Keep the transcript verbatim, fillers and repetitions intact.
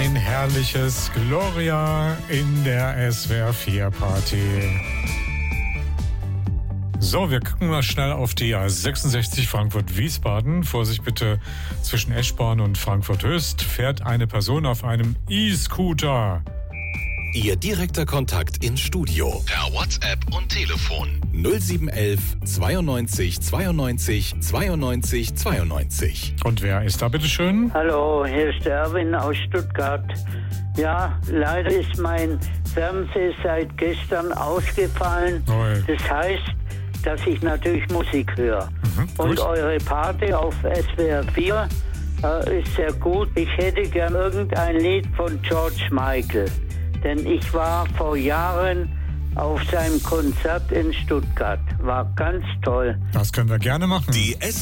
ein herrliches Gloria in der S W R vier Party. So, wir gucken mal schnell auf die A sechsundsechzig Frankfurt-Wiesbaden. Vorsicht bitte, zwischen Eschborn und Frankfurt-Höchst fährt eine Person auf einem E-Scooter. Ihr direkter Kontakt ins Studio per WhatsApp und Telefon null sieben eins eins zweiundneunzig zweiundneunzig zweiundneunzig zweiundneunzig. Und wer ist da bitte schön? Hallo, hier ist Erwin aus Stuttgart. Ja, leider ist mein Fernseher seit gestern ausgefallen. Oi. Das heißt, dass ich natürlich Musik höre. Mhm, und gut. eure Party auf S W R vier äh, ist sehr gut. Ich hätte gern irgendein Lied von George Michael. Denn ich war vor Jahren auf seinem Konzert in Stuttgart. War ganz toll. Das können wir gerne machen. Die S